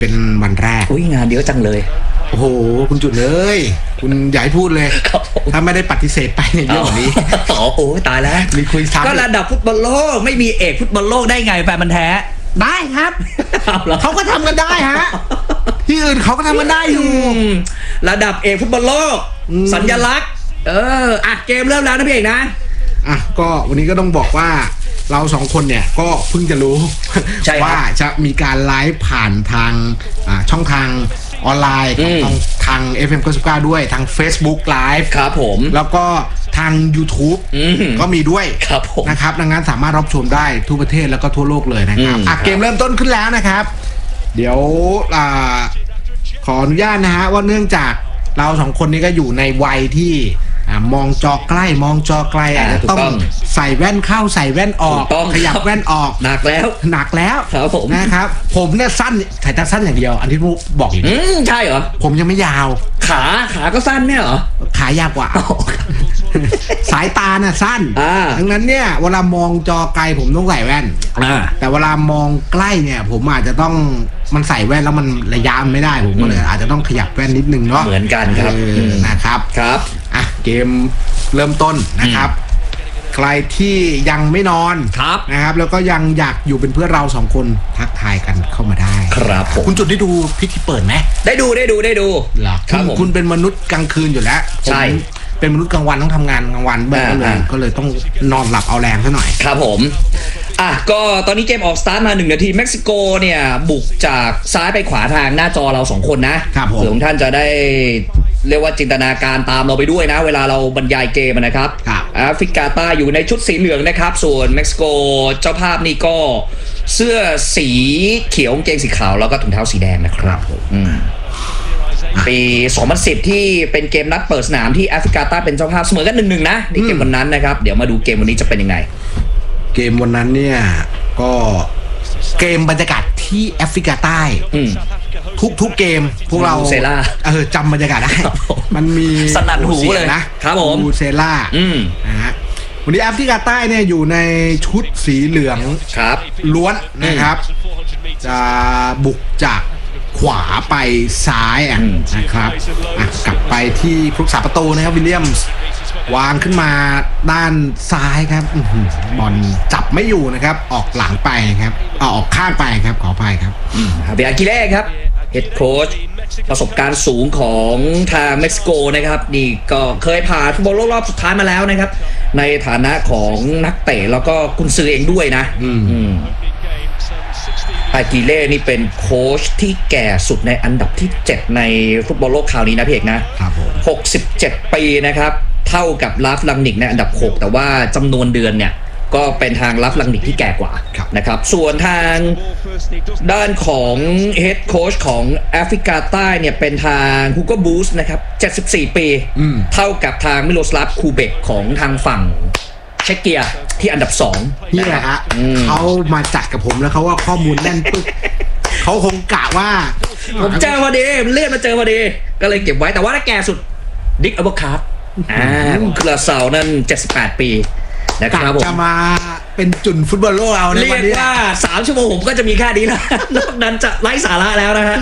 เป็นวันแรกงานเยอะจังเลยโอ้โหคุณจุดเลยคุณอย่าให้พูดเลยถ้าไม่ได้ปฏิเสธไปในเรื่องนี้โอ้ตายแล้วมีคุยซ้ำก็ระดับฟุตบอลโลกไม่มีเอกฟุตบอลโลกได้ไงแฟนมันแท้ได้ครับเขาก็ทำกันได้ฮะที่อื่นเขาก็ทำกันได้อยู่ระดับเอกฟุตบอลโลกสัญลักษณ์เกมเริ่มแล้วนะพี่เอกนะก็วันนี้ก็ต้องบอกว่าเราสองคนเนี่ยก็เพิ่งจะรู้ว่าจะมีการไลฟ์ผ่านทางช่องทางออนไลน์ของทาง FM 99ด้วยทาง Facebook Live ครับผมแล้วก็ทาง YouTube ก็มีด้วยครับผมนะครับดังนั้นสามารถรับชมได้ทั่วประเทศแล้วก็ทั่วโลกเลยนะครับเกมเริ่มต้นขึ้นแล้วนะครับเดี๋ยวขออนุญาตนะฮะว่าเนื่องจากเราสองคนนี้ก็อยู่ในวัยที่มองจอใกล้มองจอไกลอาจจะต้องใส่แว่นเข้าใส่แว่นออกขยับแว่นออกหนักแล้วครับผมนะครับผมเนี่ยสั้นสายตาสั้นอย่างเดียวอันที่มุกบอกอยู่ใช่เหรอผมยังไม่ยาวขาก็สั้นไม่เหรอขายาวกว่าสายตาน่ะสั้นดังนั้นเนี่ยเวลามองจอไกลผมต้องใส่แว่นแต่เวลามองใกล้เนี่ยผมอาจจะต้องมันใส่แว่นแล้วมันระยะไม่ได้ผมก็เลยอาจจะต้องขยับแว่นนิดนึงเนาะเหมือนกันครับนะครับเกมเริ่มต้นนะครับใครที่ยังไม่นอนนะครับแล้วก็ยังอยากอยู่เป็นเพื่อนเราสองคนทักทายกันเข้ามาได้ครับผมคุณจุดได้ดูพิธีเปิดไหมได้ดูเหรอคุณเป็นมนุษย์กลางคืนอยู่แล้วใช่เป็นมนุษย์กลางวันต้องทำงานกลางวันก็เลยต้องนอนหลับเอาแรงซะหน่อยครับผมก็ตอนนี้เกมออกสตาร์ทมา1 นาทีเม็กซิโกเนี่ยบุกจากซ้ายไปขวาทางหน้าจอเรา2คนนะเผื่อท่านจะได้เรียกว่าจินตนาการตามเราไปด้วยนะเวลาเราบรรยายเกมนะครับแอฟริกาใต้อยู่ในชุดสีเหลืองนะครับส่วนเม็กซิโกเจ้าภาพนี่ก็เสื้อสีเขียวกางเกงสีขาวแล้วก็ถุงเท้าสีแดงนะครับปี2010ที่เป็นเกมนัดเปิดสนามที่แอฟริกาใต้เป็นเจ้าภาพเสมอกัน 1-1 นะในเกมวันนั้นนะครับเดี๋ยวมาดูเกมวันนี้จะเป็นยังไงเกมวันนั้นเนี่ยก็เกมบรรยากาศที่แอฟริกาใต้ทุกเกมพวกเราจำบรรยากาศได้มันมีสนั่นหูเลยนะครับผมบูเซล่านะฮะวันนี้แอฟริกาใต้เนี่ยอยู่ในชุดสีเหลืองล้วนนะครับจะบุกจากขวาไปซ้ายนะครับกลับไปที่ผู้รักษาประตูนะครับวิลเลียมส์วางขึ้นมาด้านซ้ายครับบอลจับไม่อยู่นะครับออกหลังไปครับออกข้างไปครับขออภัยครับเบียร์กิเล่ครับเฮดโค้ชประสบการณ์สูงของทางเม็กซิโกนะครับนี่ก็เคยผ่านฟุตบอลโลกรอบสุดท้ายมาแล้วนะครับในฐานะของนักเตะแล้วก็กุนซือเองด้วยนะอากิเล่นี่เป็นโค้ชที่แก่สุดในอันดับที่7ในฟุตบอลโลกคราวนี้นะพี่เอกนะ67 ปีนะครับเท่ากับลาฟลังนิกในอันดับ6แต่ว่าจำนวนเดือนเนี่ยก็เป็นทางลาฟลังนิกที่แก่กว่านะครับส่วนทางด้านของเฮดโค้ชของแอฟริกาใต้เนี่ยเป็นทางฮูโกบูสนะครับ74 ปีเท่ากับทางมิโลสลาฟคูเบกของทางฝั่งเช็กเกียที่อันดับ2 นี่แหละฮะเขามาจัดกับผมแล้วเขาว่าข้อมูลแน่นปึ๊กเขาคงกะว่าผมเจอพอดีเลื่อนมาเจอพอดีก็เลยเก็บไว้แต่ว่าถ้าแก่สุดดิกอัลเบอร์คาร์ดคลาเซานั่น78 ปีนะครับผมจะมาเป็นจุนฟุตบอลโลกเราในวันนี้เรียกว่า3 ชั่วโมงผมก็จะมีแค่นี้แล้วนอกนั้นจะไร้สาระแล้วนะฮะ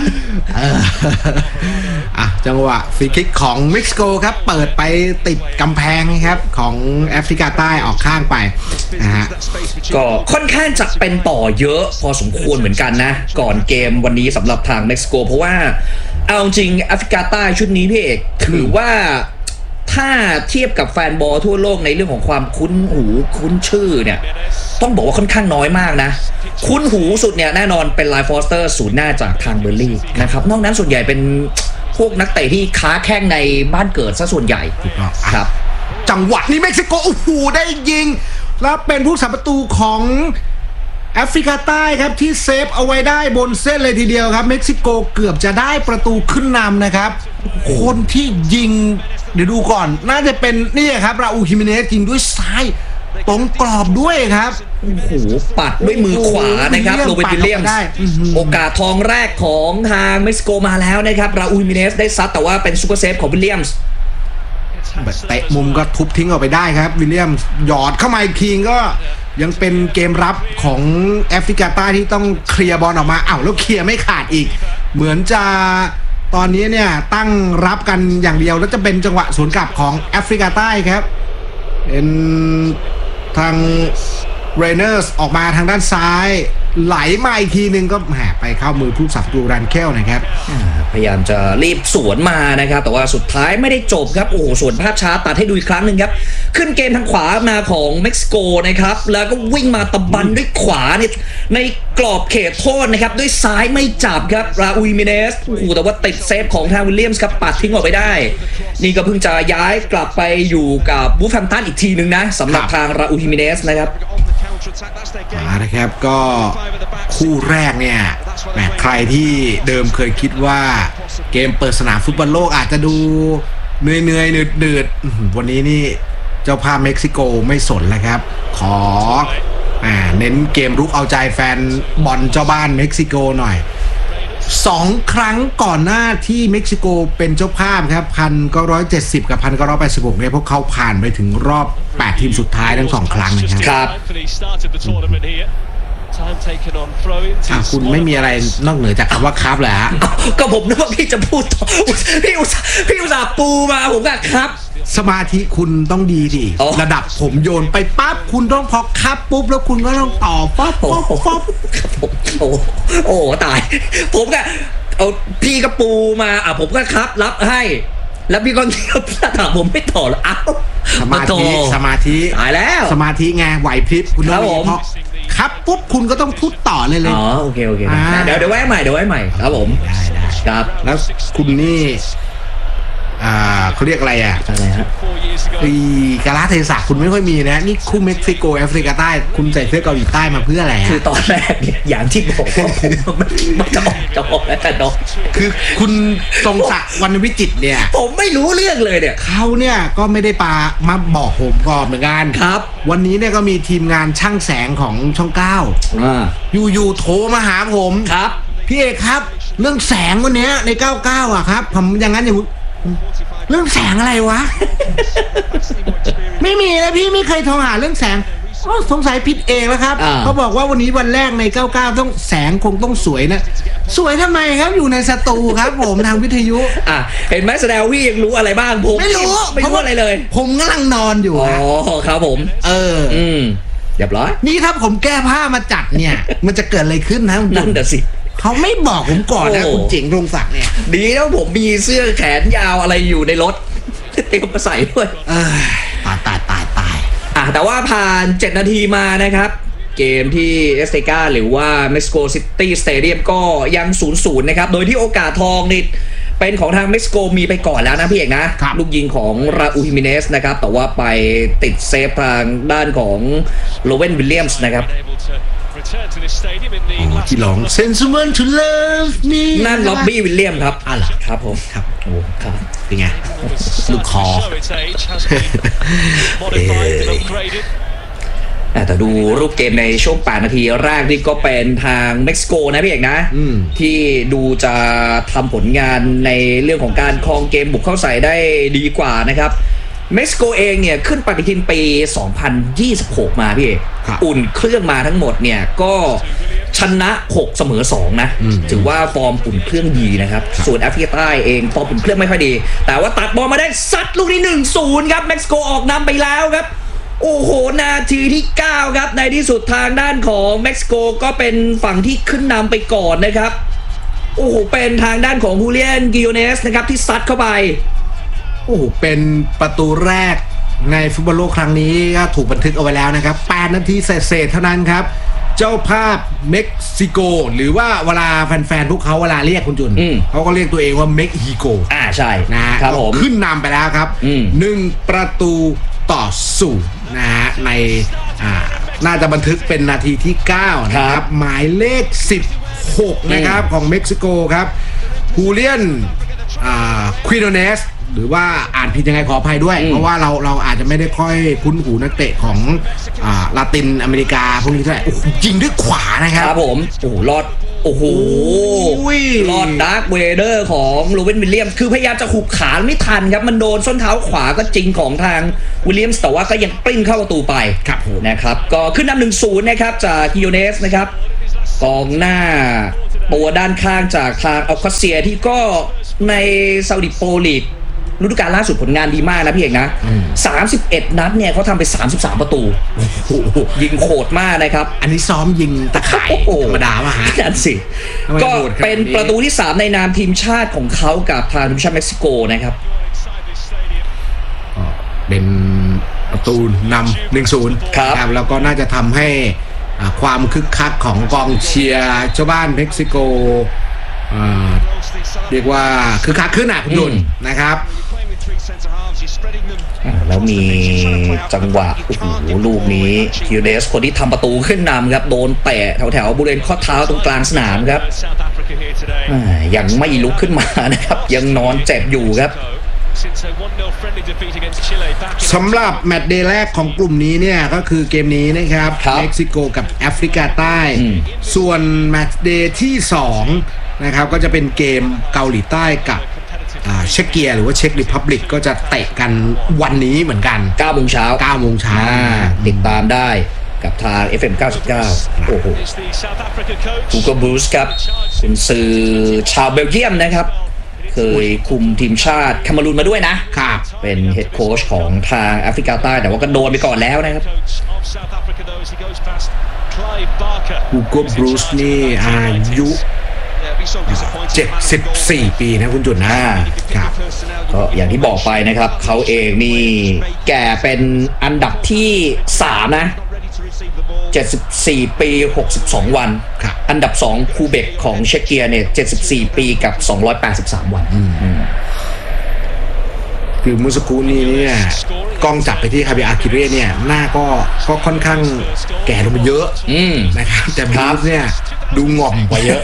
จังหวะฟรีคิกของเม็กซิโกครับเปิดไปติดกำแพงครับของแอฟริกาใต้ออกข้างไปนะฮะก็ค่อนข้างจะเป็นต่อเยอะพอสมควรเหมือนกันนะก่อนเกมวันนี้สำหรับทางเม็กซิโกเพราะว่าเอาจริงแอฟริกาใต้ชุดนี้พี่เอกถือว่าถ้าเทียบกับแฟนบอลทั่วโลกในเรื่องของความคุ้นหูคุ้นชื่อเนี่ยต้องบอกว่าค่อนข้างน้อยมากนะคุ้นหูสุดเนี่ยแน่นอนเป็นไลฟ์ฟอสเตอร์ศูนย์หน้าจากทางเบอร์ลี่นะครับนอกนั้นส่วนใหญ่เป็นพวกนักเตะที่ค้าแข้งในบ้านเกิดซะส่วนใหญ่ครับจังหวะนี้เม็กซิโกโอ้โหได้ยิงแล้วเป็นผู้รักษาประตูของแอฟริกาใต้ครับที่เซฟเอาไว้ได้บนเส้นเลยทีเดียวครับเม็กซิโกเกือบจะได้ประตูขึ้นนำนะครับคนที่ยิงเดี๋ยวดูก่อนน่าจะเป็นนี่ครับราอูล ฮิเมเนสยิงด้วยซ้ายตรงกรอบด้วยครับโอ้โหปัดด้วยมือขวานะครับโรเบิร์ต วิลเลียมส์โอกาสทองแรกของทางเม็กซิโกมาแล้วนะครับราอูล ฮิเมเนสได้ซัดแต่ว่าเป็นซูเปอร์เซฟของวิลเลียมส์เตะมุมก็ทุบทิ้งออกไปได้ครับวิลเลียมส์หยอดเข้ามาอีกทีก็ยังเป็นเกมรับของแอฟริกาใต้ที่ต้องเคลียร์บอลออกมาแล้วเคลียร์ไม่ขาดอีกเหมือนจะตอนนี้เนี่ยตั้งรับกันอย่างเดียวแล้วจะเป็นจังหวะสวนกลับของแอฟริกาใต้ครับเป็นทางเรเนอร์สออกมาทางด้านซ้ายไหลมาอีกทีนึงก็ไปเข้ามือผู้สับตูรันเคลนะครับพยายามจะรีบสวนมานะครับแต่ว่าสุดท้ายไม่ได้จบครับโอ้โหส่วนภาพช้าตัดให้ดูอีกครั้งหนึ่งครับขึ้นเกมทางขวามาของเม็กซิโกนะครับแล้วก็วิ่งมาตะบันด้วยขวาเนี่ยในกรอบเขตโทษนะครับด้วยซ้ายไม่จับครับราอูลมิเนสโอ้โหแต่ว่าติดเซฟของทางวิลเลียมส์ครับปัดทิ้งออกไปได้นี่ก็เพิ่งจะย้ายกลับไปอยู่กับวูฟแฮมป์ตันอีกทีนึงนะสำหรับทางราอูลมิเนสนะครับนะครับก็คู่แรกเนี่ยใครที่เดิมเคยคิดว่าเกมเปิดสนามฟุตบอลโลกอาจจะดูเหนื่อยเดือดวันนี้นี่เจ้าภาพเม็กซิโกไม่สนแล้วครับขอเน้นเกมรุกเอาใจแฟนบอลเจ้าบ้านเม็กซิโกหน่อย2 ครั้งก่อนหน้าที่เม็กซิโกเป็นเจ้าภาพครับ1970 กับ 1986เนี่ยพวกเขาผ่านไปถึงรอบ8 ทีมสุดท้ายทั้ง2 ครั้งนะครับคุณไม่มีอะไรนอกเหนือจากคำว่าครับแหละก็ผมนึกว่าพี่จะพูดต่อพี่อุตส่าห์ปูมาผมก็ครับสมาธิคุณต้องดีดิระดับผมโยนไปปั๊บคุณต้องพอครับปุ๊บแล้วคุณก็ต้องต่อปั๊บครับผมโอ้ตายผมก็เอาพี่กระปูมาผมก็ครับรับให้แล้วพี่ก็เที่ยวถามผมไม่ต่อแล้วสมาธิตายแล้วสมาธิไงไหวพริบคุณต้องมีเพราะครับปุ๊บคุณก็ต้องพูดต่อเลยโอเคเดี๋ยวไว้ใหม่ครับผมได้ครับแล้วคุณนี่เขาเรียกอะไรอะไรฮะกาลาเทศะคุณไม่ค่อยมีนะนี่คู่เม็กซิโกแอฟริกาใต้คุณใส่เสื้อเกาหลีใต้มาเพื่ออะไรคือตอนแรกเนี่ยอย่างที่บอกว่าผมมันจะออกแล้วแต่เนาะคือคุณทรงศักดิ์วรรณวิจิตรเนี่ยผมไม่รู้เรื่องเลยเนี่ยเขาเนี่ยก็ไม่ได้มาบอกผมก่อนเหมือนกันครับวันนี้เนี่ยก็มีทีมงานช่างแสงของช่อง9อยู่โทรมาหาผมครับพี่เอกครับเรื่องแสงวันนี้ใน99ครับผมอย่างนั้นอย่างเรื่องแสงอะไรวะ ไม่มีนะพี่ไม่เคยโทรหาเรื่องแสงสงสัยผิดเองแล้วครับเขาบอกว่าวันนี้วันแรกใน99ต้องแสงคงต้องสวยนะสวยทำไมครับอยู่ในสตูครับผมทางวิทยุเห็นไหมแสดงวี่ยังรู้อะไรบ้างผมไม่รู้อะไรเลยผมกำลังนอนอยู่ครับผมเรียบร้อยนี่ถ้าผมแก้ผ้ามาจัดเนี่ยมันจะเกิดอะไรขึ้นนะนั่นเดี๋ยวสิเขาไม่บอกผมก่อนนะคุณเจ๋งรงศักดิ์เนี่ยดีแล้วผมมีเสื้อแขนยาวอะไรอยู่ในรถเตรียมมาใส่ด้วยตายแต่ว่าผ่าน7 นาทีมานะครับเกมที่เอสเตกาหรือว่าเม็กซิโกซิตี้สเตเดียมก็ยัง 0-0 นะครับโดยที่โอกาสทองนี่เป็นของทางเม็กซิโกมีไปก่อนแล้วนะพี่เอกนะลูกยิงของราอูลฮิมิเนสนะครับแต่ว่าไปติดเซฟทางด้านของโลเวนวิลเลียมส์นะครับที่ร้อง Sentiment to Love Me นั่นล็อบบี้วิลเลียมครับเหรอครับผมครับโอ้ครับเป็นไงลูกคอแต่ดูรูปเกมในช่วง8 นาทีแรกนี่ก็เป็นทางเม็กซิโกนะพี่เอกนะที่ดูจะทำผลงานในเรื่องของการครองเกมบุกเข้าใส่ได้ดีกว่านะครับเม็กซิโกเองเนี่ยขึ้นปฏิทินปี2026มาพี่เอกอุ่นเครื่องมาทั้งหมดเนี่ยก็ชนะ6เสมอ2นะถือว่าฟอร์มอุ่นเครื่องดีนะครับส่วนแอฟริกาใต้เองฟอร์มอุ่นเครื่องไม่ค่อยดีแต่ว่าตัดบอลมาได้ซัดลูกนี้ 1-0 ครับเม็กซิโกออกนำไปแล้วครับโอ้โหนาทีที่9ครับในที่สุดทางด้านของเม็กซิโกก็เป็นฝั่งที่ขึ้นนำไปก่อนนะครับโอ้โหเป็นทางด้านของฮูเลียนกิโอเนสนะครับที่ซัดเข้าไปโอ้เป็นประตูแรกในฟุตบอลโลกครั้งนี้ก็ถูกบันทึกเอาไว้แล้วนะครับ8 นาทีเศษเท่านั้นครับเจ้าภาพเม็กซิโกหรือว่าเวลาแฟนๆพวกเขาเวลาเรียกคุณจุนเขาก็เรียกตัวเองว่าเม็กซิโกใช่นะครับผมขึ้นนำไปแล้วครับ1-0นะฮะในน่าจะบันทึกเป็นนาทีที่9นะครับหมายเลข16นะครับของเม็กซิโกครับฮูเลียนควิโนเนสหรือว่าอ่านผิดยังไงขออภัยด้วยเพราะว่าเราอาจจะไม่ได้ค่อยคุ้นหูนักเตะของลาตินอเมริกาพวกนี้เท่าไหร่จริงด้วยขวานะครับผมโอ้โหลอดโอ้โหลอดดาร์คเวเดอร์ของโรเวนวิลเลียมคือพยายามจะหุบขาไม่ทันครับมันโดนส้นเท้าขวาก็จริงของทางวิลเลียมส์แต่ว่าก็ยังปลิ้นเข้าประตูไปนะครับก็ขึ้นนำ 1-0 นะครับจากกิโยเนสนะครับกองหน้าตัวด้านข้างจากทางอัลคาเซียที่ก็ในซาอุดิโปรลีกฤดูกาลล่าสุดผลงานดีมากนะพี่เอกนะ31 นัดเนี่ยเขาทำไป33 ประตูยิงโหดมากนะครับอันนี้ซ้อมยิงตะข่ายธรรมดาป่ะฮะนั่นสิก็เป็นประตูที่3ในนามทีมชาติของเขากับทางทีมชาติเม็กซิโกนะครับเป็นประตูนำ 1-0 ครับแล้วก็น่าจะทำให้ความคึกคักของกองเชียร์ชาวบ้านเม็กซิโกเรียกว่าคึกคักขึ้นคุณดุลนะครับแล้วมีจังหวะโอ้โหลูกนี้คิวเดสคนที่ทำประตูขึ้นนำครับโดนเตะแถวบริเวณข้อเท้าตรงกลางสนามครับยังไม่ลุกขึ้นมานะครับยังนอนเจ็บอยู่ครับสำหรับแมตช์เดย์แรกของกลุ่มนี้เนี่ยก็คือเกมนี้นะครับเม็กซิโกกับแอฟริกาใต้ส่วนแมตช์เดย์ที่2นะครับก็จะเป็นเกมเกาหลีใต้กับเชคเกียหรือว่าเช็กริพับลิกก็จะเตะกันวันนี้เหมือนกัน 9 โมงเช้าติดตามได้กับทาง FM 99โอ้โหกูโกบูสครับคุณสื่อชาวเบลเยียมนะครับเคยคุมทีมชาติแคนารูนมาด้วยนะครับเป็นเฮดโค้ชของทางแอฟริกาใต้แต่ว่าก็โดนไปก่อนแล้วนะครับกูโกบรูซนี่อายุ74 ปีนะคุณจุนนะครับก็อย่างที่บอกไปนะครับเขาเองนี่แก่เป็นอันดับที่3นะ74 ปี 62 วันอันดับ2คูเบกของเชคเกียเนี่ย74 ปีกับ283 วันคือมุสกูนี่เนี่ยกล้องจับไปที่คาบิอาคิเร่เนี่ยหน้าก็ค่อนข้างแก่ลงไปเยอะนะครับแต่บรูซเนี่ยดูง่อมกว่าเยอะ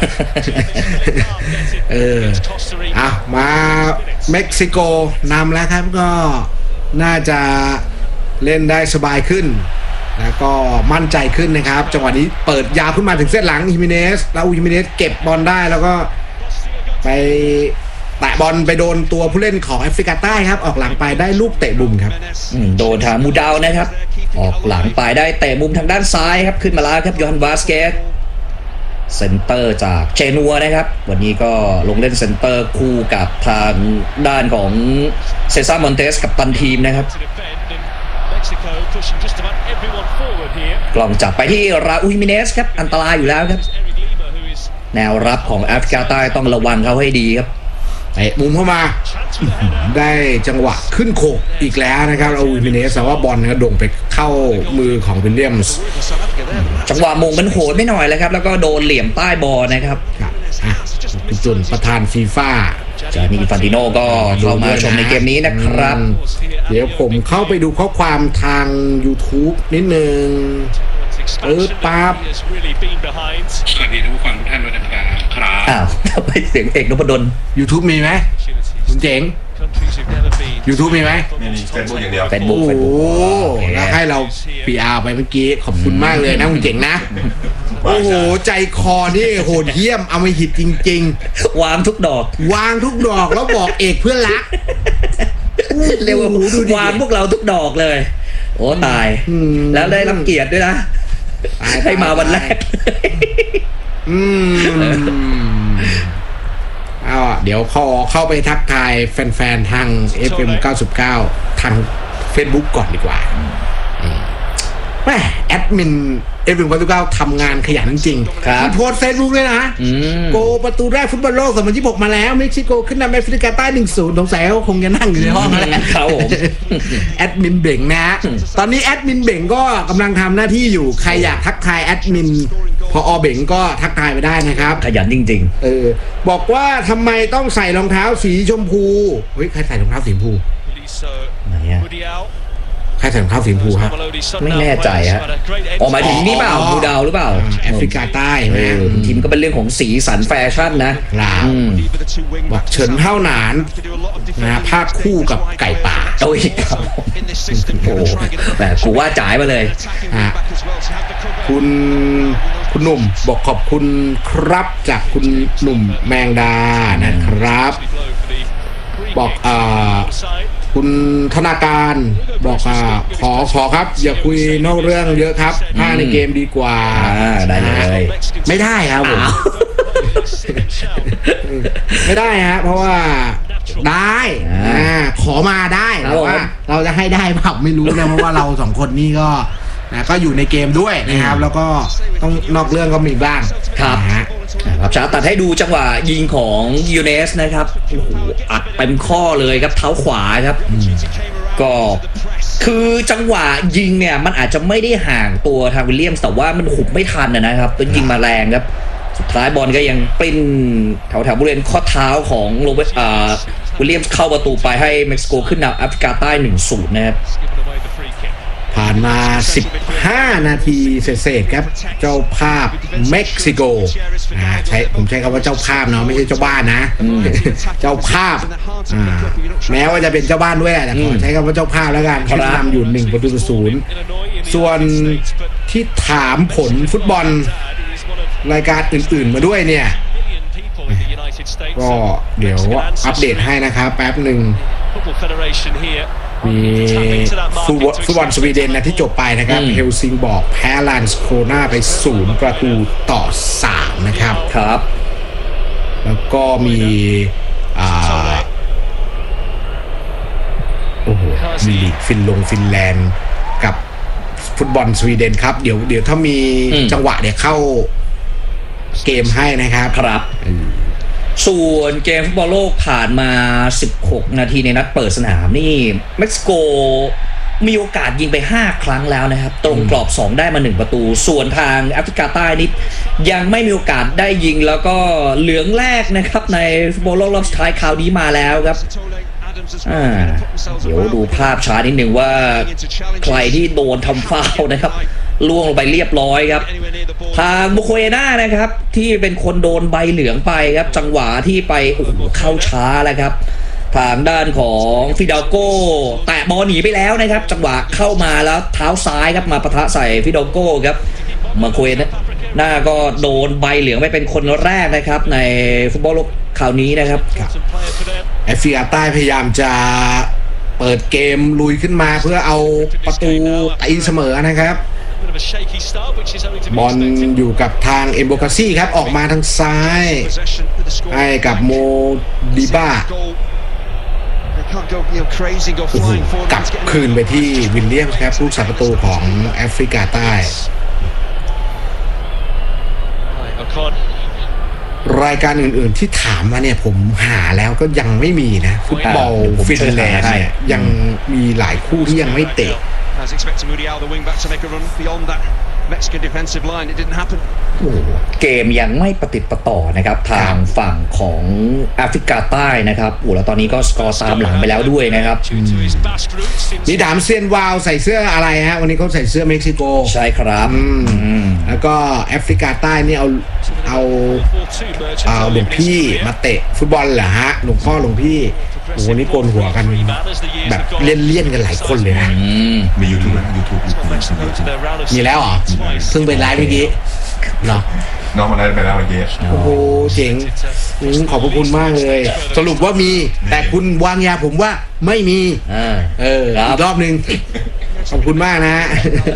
มาเม็กซิโกนำแล้วครับก็น่าจะเล่นได้สบายขึ้นแล้วก็มั่นใจขึ้นนะครับจังหวะนี้เปิดยาวขึ้นมาถึงเส้นหลังฮิมิเนสแล้วฮิมิเนสเก็บบอลได้แล้วก็ไปแตะบอลไปโดนตัวผู้เล่นของแอฟริกาใต้ครับออกหลังไปได้ลูกเตะมุมครับโดนทางมูดาวนะครับออกหลังไปได้เตะมุมทางด้านซ้ายครับขึ้นมาแล้วครับยอห์นวาสเกสเซนเตอร์จากเจนัวนะครับวันนี้ก็ลงเล่นเซนเตอร์คู่กับทางด้านของเซซ่ามอนเตสกับตันทีมนะครับกล่องจับไปที่ราอูฮิมิเนสครับอันตรายอยู่แล้วครับแนวรับของแอฟริกาใต้ต้องระวังเขาให้ดีครับเตะมุมเข้ามาได้จังหวะขึ้นโขกอีกแล้วนะครับราอูฮิมิเนสแต่ว่าบอลโด่งไปเข้ามือของวิลเลียมส์จังหวะมงมันโหดไม่หน่อยเลยครับแล้วก็โดนเหลี่ยมใต้บอลนะครับคุณจุนประธานฟีฟ่าจานี่ฟันติโนก็เข้ามาชมในเกมนี้นะครับเดี๋ยวผมเข้าไปดูข้อความทาง YouTube นิดนึงปั๊บสวัสดีทุกคนทุกท่านด้วยนะครับอ้าวทำไมเสียงเอกนพดล YouTube มีไหมคุณเจ๋ง YouTube มีไหมเฟซบุ๊กอย่างเดียว Facebook โอ้แล้วให้เรา PR ไปเมื่อกี้ขอบคุณมากเลยนะคุณเจ๋งนะโอ้โหใจคอนี่โหดเยี่ยมเอามาหิตจริงๆวางทุกดอกแล้วบอกเอกเพื่อนรักเรียกว่าวางพวกเราทุกดอกเลยโอ้ตายแล้วได้รับเกียรติด้วยนะให้มาวันแรกเดี๋ยวพอเข้าไปทักทายแฟนๆทาง FM 99ทาง Facebook ก่อนดีกว่าแม่แอดมิน FM 99ทำงานขยันจริงมีโพสต์ Facebook ด้วยนะโกประตูแรกฟุตบอลโลก2026มาแล้วเม็กซิโกขึ้นนำแอฟริกาใต้ 1-0 สงสัยเขาคงจะนั่งอยู่ในห้องแล้วครับผมแอดมินเบ่งนะตอนนี้แอดมินเบ่งก็กำลังทำหน้าที่อยู่ใครอยากทักทายแอดมินพอเบ่งก็ทักทายไปได้นะครับขยันจริงๆบอกว่าทำไมต้องใส่รองเท้าสีชมพูเฮ้ยใครใส่รองเท้าสีชมพูไหนอะใครใส่รองเท้าสีชมพูฮะไม่แน่ใจฮะหมายถึงนี่เปล่าบูดาวหรือเปล่าแอฟริกาใต้ทีมก็เป็นเรื่องของสีสันแฟชั่นนะบอกเฉินเท่าหนานนะภาคคู่กับไก่ป่าโอ้ยโอ้แบบกูว่าจ่ายมาเลยคุณคุณหนุ่มบอกขอบคุณครับจากคุณหนุ่มแมงดานะครับบอกคุณธนาการบอกขอครับอย่าคุยนอกเรื่องเยอะครับผ้าในเกมดีกว่าได้เลยไม่ได้ครับผมไม่ได้ฮะเพราะว่าได้ขอมาได้แต่ว่าเราจะให้ได้เปล่าไม่รู้นะเพราะว่าเราสองคนนี่ก็อยู่ในเกมด้วยนะครับแล้วก็ต้องนอกเรื่องก็มีบ้างครับครับช้าตัดให้ดูจังหวะยิงของยูเนสนะครับโอ้โหอัดเต็มข้อเลยครับเท้าขวาครับก็คือจังหวะยิงเนี่ยมันอาจจะไม่ได้ห่างตัวทางวิลเลียมส์แต่ว่ามันหุบไม่ทันนะครับตัวยิงมาแรงครับสุดท้ายบอลก็ยังปริ้นแถวบริเวณข้อเท้าของโรเบิร์ตวิลเลียมส์เข้าประตูไปให้เม็กซิโกขึ้นนำแอฟริกาใต้ 1-0 นะครับผ่านมา15นาทีเศษครับเจ้าภาพเม็กซิโกผมใช้คำว่าเจ้าภาพเนาะไม่ใช่เจ้าบ้านนะเจ้าภาพแม้ว่าจะเป็นเจ้าบ้านด้วยแต่ขอใช้คำว่าเจ้าภาพแล้วกันขึ้นนำอยู่1-0ส่วนที่ถามผลฟุตบอลรายการอื่นๆมาด้วยเนี่ยก็เดี๋ยวอัปเดตให้นะครับแป๊บหนึ่งมีฟุตบอลสวีเดนนะที่จบไปนะครับเฮลซิงบอร์กแพ้ลานสโคนาไป0-3นะครับครับแล้วก็มีโอ้โหมีฟินแลนด์กับฟุตบอลสวีเดนครับเดี๋ยวถ้ามีจังหวะเดี๋ยวเข้าเกมให้นะครับครับส่วนเกมฟุตบอลโลกผ่านมา16นาทีในนัดเปิดสนามนี่เม็กซิโกมีโอกาสยิงไป5ครั้งแล้วนะครับตรงกรอบ2ได้มา1ประตูส่วนทางแอฟริกาใต้นี่ยังไม่มีโอกาสได้ยิงแล้วก็เหลืองแรกนะครับในฟุตบอลโลกรอบสุดท้ายคราวนี้มาแล้วครับเดี๋ยวดูภาพช้านิดหนึ่งว่าใครที่โดนทำฟาวล์นะครับล่วงลงไปเรียบร้อยครับทางบุโคเอน่านะครับที่เป็นคนโดนใบเหลืองไปครับจังหวะที่ไปโอ้โหเข้าช้าแล้วครับทางด้านของฟิดาโก้แตะบอลหนีไปแล้วนะครับจังหวะเข้ามาแล้วเท้าซ้ายครับมาปะทะใส่ฟิดาโก้ครับบุโคเอน่าก็โดนใบเหลืองไปเป็นคนแรกนะครับในฟุตบอลโลกคราวนี้นะครับแอฟริกาใต้พยายามจะเปิดเกมลุยขึ้นมาเพื่อเอาประตูตีเสมอนะครับบอลอยู่กับทางเอมโบกาซี่ครับออกมาทางซ้ายให้กับโมดิบ้ากลับคืนไปที่วิลเลียมส์ครับผู้รักษาประตูของแอฟริกาใต้รายการอื่นๆที่ถามมาเนี่ยผมหาแล้วก็ยังไม่มีนะฟุตบอลฟินแลนด์เนี่ยยังมีหลายคู่ที่ยังไม่เตะเกมยังไม่ประติดประต่อนะครับทางฝั่งของแอฟริกาใต้นะครับแล้วตอนนี้ก็สกอร์ตามหลังไปแล้วด้วยนะครับนี่ถามเซียนวาวใส่เสื้ออะไรฮะวันนี้เขาใส่เสื้อเม็กซิโกใช่ครับแล้วก็แอฟริกาใต้นี่เอาหลวงพี่มาเตะฟุตบอลเหรอฮะหลวงพ่อหลวงพี่โอ้โหนี่โกนหัวกันแบบเลี่ยนกันหลายคนเลยนะมี YouTube นะ YouTube มีแล้วเหรอซึ่งเป็นไลฟ์เมื่อกี้เนาะน้องมาได้ไปแล้วเมื่อกี้โอ้โหเจ๋งขอบคุณมากเลยสรุปว่ามีแต่คุณวางยาผมว่าไม่มีอีกรอบนึงขอบคุณมากนะ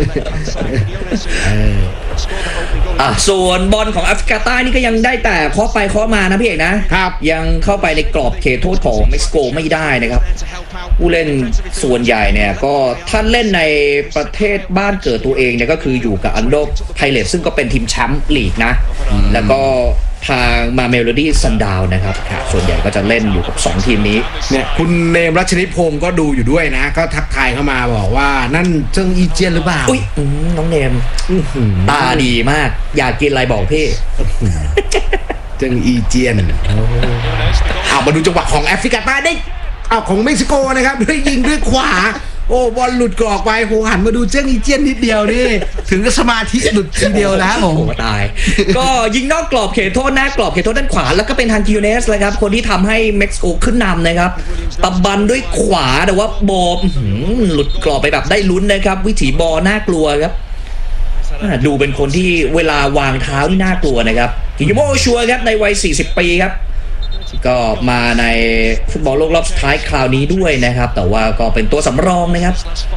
ส่วนบอลของแอฟริกาใต้นี่ก็ยังได้แต่เคาะไปเคาะมานะพี่เอกนะครับยังเข้าไปในกรอบเขตโทษของเม็กซิโกไม่ได้นะครับผู้เล่นส่วนใหญ่เนี่ยก็ถ้าเล่นในประเทศบ้านเกิดตัวเองเนี่ยก็คืออยู่กับอันโดไพเรตซึ่งก็เป็นทีมแชมป์ลีกนะแล้วก็ทางมาเมโลดี้ซันดาวนะครับส่วนใหญ่ก็จะเล่นอยู่กับ2ทีมนี้เนี่ยคุณเนมรัชนิพงศ์ก็ดูอยู่ด้วยนะก็ทักทายเข้ามาบอกว่านั่นเจิ้งอีเจียนหรือเปล่าน้องเนมตาดีมากอยากกินอะไรบอกพี่เจิ้งอีเจียนมาดูจังหวะของแอฟริกาใต้ได้ของเม็กซิโกนะครับด้วยยิงด้วยขวาโอ้บอลหลุดกรอกไปโหหันมาดูเจิ้งอีเจียนนิดเดียวนี่ถึงกับสมาธิหลุดทีเดียวนะผมตายก็ยิงนอกกรอบเขตโทษนะกรอบเขตโทษด้านขวาแล้วก็เป็นทางกิโอเนสเลยครับคนที่ทำให้เม็กซิโกขึ้นนำนะครับตะบันด้วยขวาแต่ว่าบอลหลุดกรอบไปแบบได้ลุ้นนะครับวิถีบอลน่ากลัวครับดูเป็นคนที่เวลาวางเท้าที่น่ากลัวนะครับกิโยโมชัวครับในวัย40 ปีครับก็มาในฟุตบอลโลกรอบสุดท้ายคราวนี้ด้วยนะครับแต่ว่าก็เป็นตัวสำรองนะครับ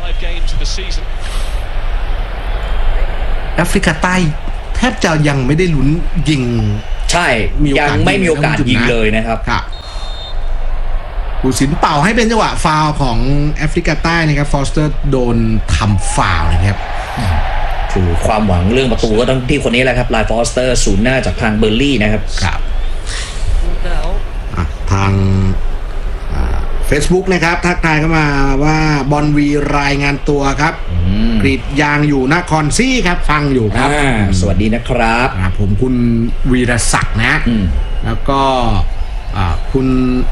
แอฟริกาใต้แทบจะยังไม่ได้ลุ้นยิงใช่ยังไม่มีโอกาสยิงเลยนะครับผู้สินเป่าให้เป็นจังหวะฟาวล์ของแอฟริกาใต้นะครับฟอสเตอร์โดนทำฟาวล์นะครับคือความหวังเรื่องประตูก็ต้องที่คนนี้แหละครับไลน์ฟอสเตอร์ศูนย์หน้าจากทางเบอร์ลี่นะครับทางFacebook นะครับทักทายเข้ามาว่าบอลวีรายงานตัวครับกรีดยางอยู่นครซี่ครับฟังอยู่ครับสวัสดีนะครับผมคุณวีรศักดิ์นะแล้วก็คุณ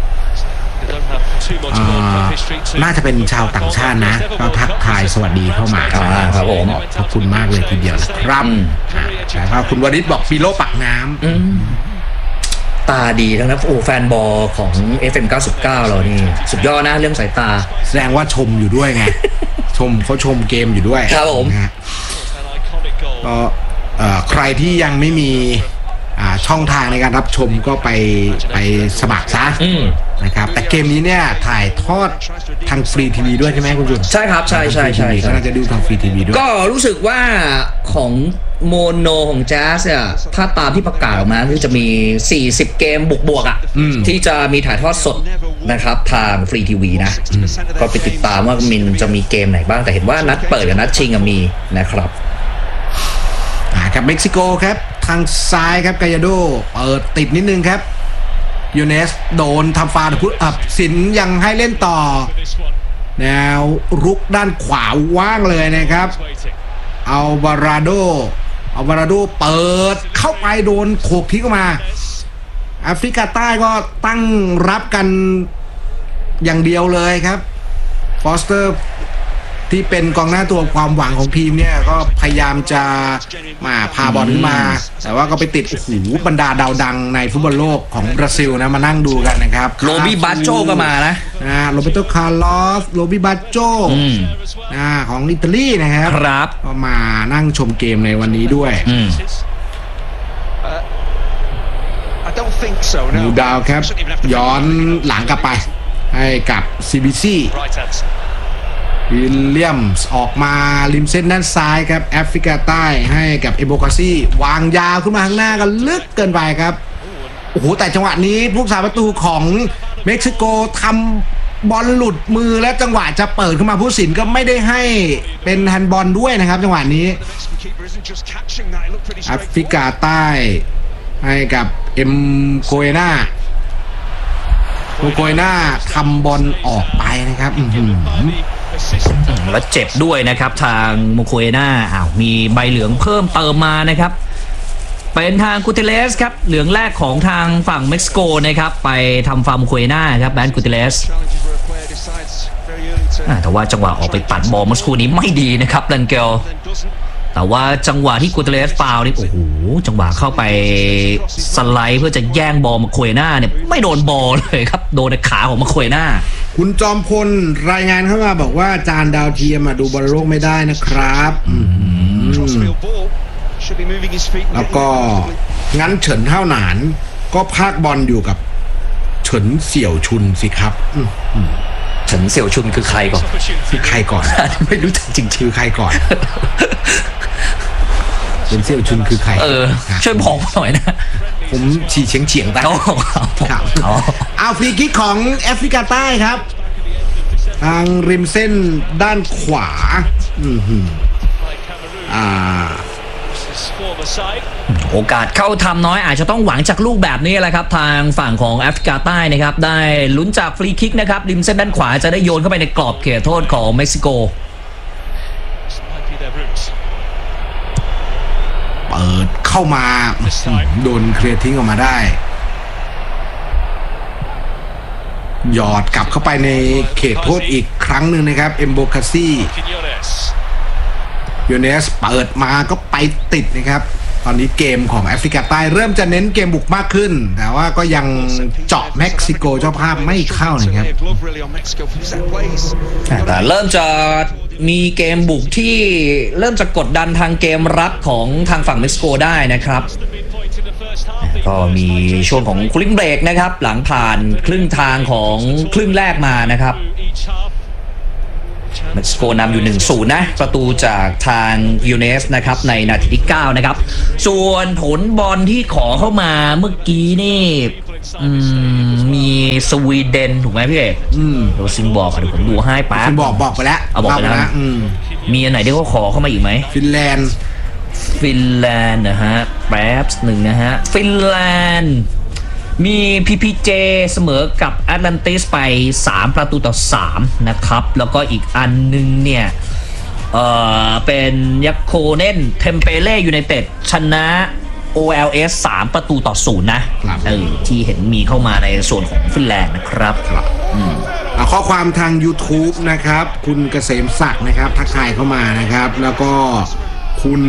น่าจะเป็นชาวต่างชาตินะก็ทักทายสวัสดีเข้ามาครับผมขอบคุณมากเลยทีเดียวครับแล้วคุณวริศบอกปีโลปักน้ำตาดีทั้งนั้นแฟนบอลของ FM 99เรานี่สุดยอดนะเรื่องสายตาแสดงว่าชมอยู่ด้วยไงเขาชมเกมอยู่ด้วยครับผมก็ใครที่ยังไม่มีช่องทางในการรับชมก็ไปสมัครซะนะครับแต่เกมนี้เนี่ยถ่ายทอดทางฟรีทีวีด้วยใช่ไหมคุณจุนใช่ครับใช่ก็น่าจะดูทางฟรีทีวีด้วยก็รู้สึกว่าของโมโนของแจ๊สเนี่ยถ้าตามที่ประกาศออกมาคือจะมี40เกมบวกที่จะมีถ่ายทอดสดนะครับทางฟรีทีวีนะก็ไปติดตามว่ามันจะมีเกมไหนบ้างแต่เห็นว่านัดเปิดกับนัดชิงมีนะครับกับเม็กซิโกครับทางซ้ายครับกายาโดติดนิดนึงครับยูเนสโดนทำฟาวล์พุทธสินยังให้เล่นต่อแนวรุกด้านขวาว่างเลยนะครับอัลวาราโดเปิดเข้าไปโดนโขกทิ้งออกมาแอฟริกาใต้ก็ตั้งรับกันอย่างเดียวเลยครับฟอสเตอร์ที่เป็นกองหน้าตัวความหวังของทีมเนี่ยก็พยายามจะมาพาบอลขึ้นมาแต่ว่าก็ไปติดบรรดาดาวดังในฟุตบอลโลกของบราซิลนะมานั่งดูกันนะครับโรบิบาโจก็มานะโรเบโตคาร์ลอสโรบิบาโจของอิตาลีนะครับก็มานั่งชมเกมในวันนี้ด้วยดูดาวครับย้อนหลังกลับไปให้กับ CBCวิลเลียมส์ออกมาริมเส้นด้านซ้ายครับแอฟริกาใต้ให้กับเอโบคาซี่วางยาวขึ้นมาข้างหน้ากันลึกเกินไปครับโอ้โหแต่จังหวะนี้ผู้รักษาประตูของเม็กซิโกทำบอลหลุดมือและจังหวะจะเปิดขึ้นมาผู้สินก็ไม่ได้ให้เป็นแฮนด์บอลด้วยนะครับจังหวะนี้แอฟริกาใต้ให้กับเอ็มโกเอน่าทำบอลออกไปนะครับแล้วเจ็บด้วยนะครับทางโมโคเอน่ามีใบเหลืองเพิ่มเติมมานะครับเป็นทางกูเตเลสครับเหลืองแรกของทางฝั่งเม็กซิโกนะครับไปทำฟาร์มโมโคเอน่าครับแบนกูเตเลสแต่ว่าจังหวะออกไปปัดบอลเมื่อสักครู่นี้ไม่ดีนะครับดันเกลแต่ว่าจังหวะที่กูเตเลสฟาวล์นี่โอ้โหจังหวะเข้าไปสไลด์เพื่อจะแย่งบอลมาโคเอน่าเนี่ยไม่โดนบอลเลยครับโดนในขาของมาโคเอน่าคุณจอมพลรายงานเข้ามาบอกว่าจานดาวเทียมดูบอลโลกไม่ได้นะครับแล้วก็งั้นเฉินเท่าหนานก็พากบอลอยู่กับเฉินเสี่ยวชุนสิครับเฉินเสี่ยวชุนคือใครก่อนไม่รู้จักจริงชื่อใครก่อนเฉินเสี่ยวชุนคือใครช่วยบอกหน่อยนะผมฉีเฉียงๆไปเอาฟรีคิกของแอฟริกาใต้ครับทางริมเส้นด้านขวาโอกาสเข้าทำน้อยอาจจะต้องหวังจากลูกแบบนี้แหละครับทางฝั่งของแอฟริกาใต้นะครับได้ลุ้นจากฟรีคิกนะครับริมเส้นด้านขวาจะได้โยนเข้าไปในกรอบเขตโทษของเม็กซิโกเปิดเข้ามาโดนเคลียร์ทิ้งออกมาได้หยอดกลับเข้าไปในเขตโทษอีกครั้งหนึ่งนะครับเอมโบคาซี่ยูเนสเปิดมาก็ไปติดนะครับตอนนี้เกมของแอฟริกาใต้เริ่มจะเน้นเกมบุกมากขึ้นแต่ว่าก็ยังเจาะเม็กซิโกเจ้าภาพไม่เข้านะครับแต่เริ่มจะมีเกมบุกที่เริ่มจะกดดันทางเกมรับของทางฝั่งเม็กซิโกได้นะครับก็มีช่วงของคูลิ่งเบรกนะครับหลังผ่านครึ่งทางของครึ่งแรกมานะครับเม็กซิโกนำอยู่ 1-0 นะประตูจากทางยูเนสนะครับในนาทีที่ 9 นะครับส่วนผลบอลที่ขอเข้ามาเมื่อกี้นี่มีสวีเดนถูกไหมพี่เอกเดี๋ยวซิมบอกเดี๋ยวผมดูให้แป๊บซิมบอกไปแล้วเอาบอกไปแล้วมีอันไหนที่เขาขอเข้ามาอีกไหมฟินแลนด์นะฮะแป๊บหนึ่งนะฮะฟินแลนด์มี PPJ เสมอกับแอตแลนติสไป3-3นะครับแล้วก็อีกอันนึงเนี่ยเป็นยักโคเน่นเทมเปเล่ยูไนเต็ดชนะ OLS 3-0นะที่เห็นมีเข้ามาในส่วนของฟินแลนด์นะครับข้อความทาง YouTube นะครับคุณเกษมศักดิ์นะครับทักทายเข้ามานะครับแล้วก็คุณ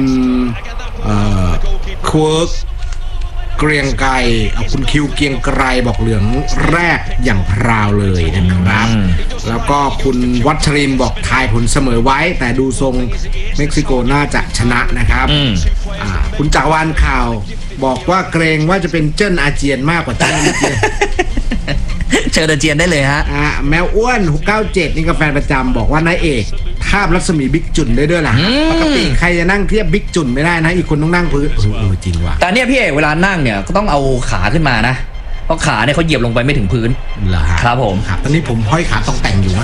ควิร์กเกรียงไกรคุณคิวเกียงไกรบอกเหลืองแรกอย่างพราวเลยนะครับแล้วก็คุณวัชรินบอกทายผลเสมอไว้แต่ดูทรงเม็กซิโกน่าจะชนะนะครับคุณจักรวาลข่าวบอกว่าเกรงว่าจะเป็นเจิ้นอาเจียนมากกว่าเจิ้นอาเจียนเชิญอาเจียนได้เลยฮะแมวอ้วน697นี่ก็แฟนประจำบอกว่านายเอกทาบรัศมีบิ๊กจุนได้ด้วยล่ะปกติใครจะนั่งเทียบบิ๊กจุนไม่ได้นะอีกคนต้องนั่งพื้นจริงว่ะแต่เนี่ยพี่เอกเวลานั่งเนี่ยก็ต้องเอาขาขึ้นมานะเพราะขาเนี่ยเขาเหยียบลงไปไม่ถึงพื้นเหรอครับผมตอนนี้ผมห้อยขาต้องแต่งอยู่นะ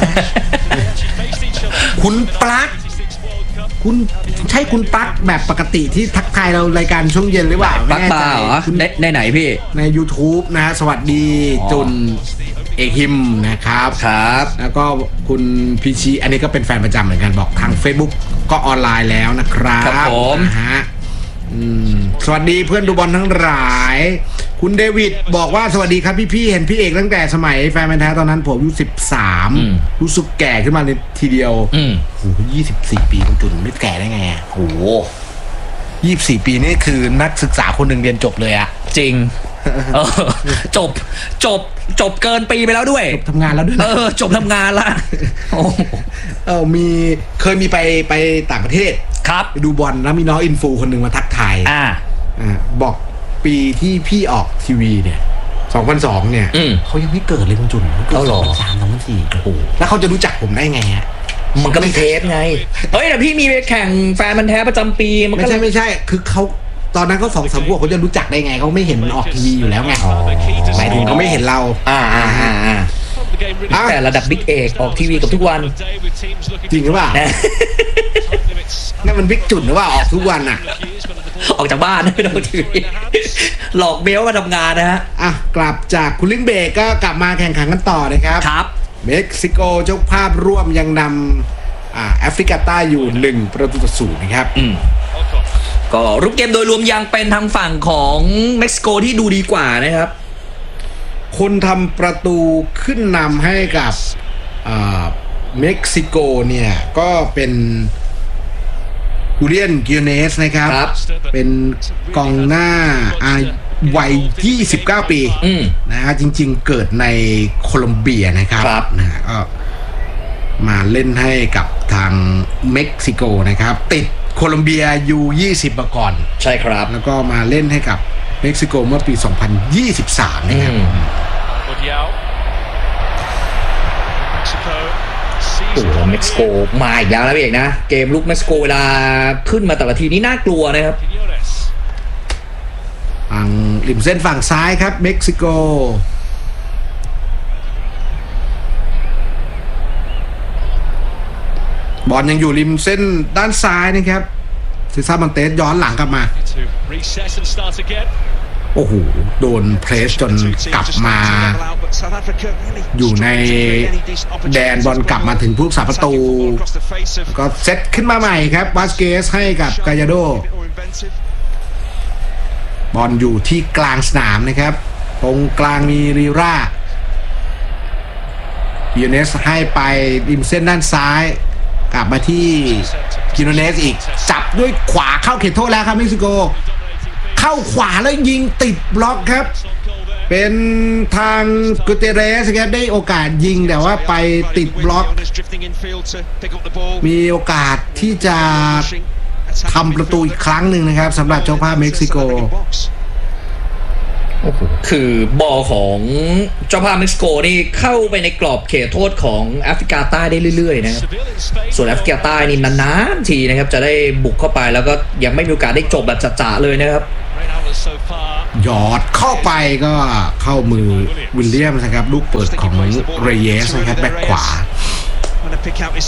คุณปลั๊กคุณใช่คุณปลั๊กแบบปกติที่ทักทายเรารายการช่วงเย็นหรือเปล่าปลั๊กเปล่าเหรอในไหนพี่ใน YouTube นะฮะสวัสดีจุนเอกฮิมนะครับแล้วก็คุณพีชีอันนี้ก็เป็นแฟนประจำเหมือนกันบอกทาง Facebook ก็ออนไลน์แล้วนะครับนะฮะสวัสดีเพื่อนดูบอลทั้งหลายคุณเดวิดบอกว่าสวัสดีครับพี่เห็นพี่เอกตั้งแต่สมัยแฟนแท้ตอนนั้นผมอายุ13รู้สึกแก่ขึ้นมาในทีเดียวโอ้โห24 ปีคุณจุนไม่แก่ได้ไงโอ้โห24 ปีนี่คือนักศึกษาคนหนึ่งเรียนจบเลยอะจริงจบเกินปีไปแล้วด้วยจบทำงานแล้วด้วยจบทำงานละเคยมีไปต่างประเทศครับไปดูบอลแล้วมีน้องอินฟูคนหนึ่งมาทักทายบอกปีที่พี่ออกทีวีเนี่ย2002เนี่ยเขายังไม่เกิดเลยคุณจุนเขาเกิด2003 2004โอ้โหแล้วเขาจะรู้จักผมได้ไงฮะมันก็ไม่เทสไงเฮ้ยแต่พี่มีไปแข่งแฟนมันแท้ประจำปีมันไม่ใช่คือเขาตอนนั้นเขา2-3 พวกเขาจะรู้จักได้ไงเขาไม่เห็นออกทีวีอยู่แล้วไงหมายถึงเขาไม่เห็นเราแต่ระดับบิ๊กเอกออกทีวีกับทุกวันจริงหรือเปล่านั่นมันบิ๊กจุดหรือว่าออกทุกวันอะออกจากบ้านไม่ต้องทีวีหลอกเบลมาทำงานนะฮะกลับจากคุณลิงเบกก็กลับมาแข่งขันกันต่อนะครับเม็กซิโกเจ้าภาพร่วมยังนำแอฟริกาใต้อยู่1-0นะครับก็รูปเกมโดยรวมยังเป็นทางฝั่งของเม็กซิโกที่ดูดีกว่านะครับคนทำประตูขึ้นนำให้กับเม็กซิโกเนี่ยก็เป็นฮูเลียนกิโอเนสนะครับเป็นกองหน้าวัย29 ปีนะฮะจริงๆเกิดในโคลอมเบียนะครับนะก็มาเล่นให้กับทางเม็กซิโกนะครับติดโคลอมเบียอยู่20มาก่อนใช่ครับแล้วก็มาเล่นให้กับเม็กซิโกเมื่อปี2023นะครับโอ้โหเม็กซิโกมาอีกแล้วนะพี่เอกนะเกมลุกเม็กซิโกเวลาขึ้นมาแต่ละทีนี้น่ากลัวนะครับฝั่งริมเส้นฝั่งซ้ายครับเม็กซิโกบอลยังอยู่ริมเส้นด้านซ้ายนะครับซิซ่ามันเตสย้อนหลังกลับมาโอ้โหโดนเพรสจนกลับมาอยู่ในแดนบอลกลับมาถึงผู้รักษาประตูก็เซตขึ้นมาใหม่ครับวาสเกสให้กับกายาโดบอลอยู่ที่กลางสนามนะครับตรงกลางมีริรากิโอเนสให้ไปริมเส้นด้านซ้ายกลับมาที่กิโอเนสอีกจับด้วยขวาเข้าเขตโทษแล้วครับเม็กซิโกเข้าขวาแล้วยิงติดบล็อกครับเป็นทางกุเตเรสครับได้โอกาสยิงแต่ว่าไปติดบล็อกมีโอกาสที่จะทำประตูอีกครั้งหนึ่งนะครับสำหรับเจ้าภาพเม็กซิโกคือบอลของเจ้าภาพเม็กซิโกนี่เข้าไปในกรอบเขตโทษของแอฟริกาใต้ได้เรื่อยๆนะครับส่วนแอฟริกาใต้นี่นานๆทีนะครับจะได้บุกเข้าไปแล้วก็ยังไม่มีโอกาสได้จบแบบจ๋าๆเลยนะครับหยอดเข้าไปก็เข้ามือวิลเลียมนะครับลูกเปิดของเรเยสนะครับแบ็คขวาโอ้โห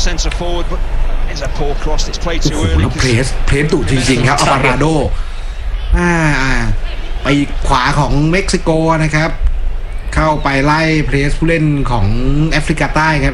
แล้วเพรสดุจริงๆครับอัลวาราโดไปขวาของเม็กซิโกนะครับเข้าไปไล่เพรสผู้เล่นของแอฟริกาใต้ครับ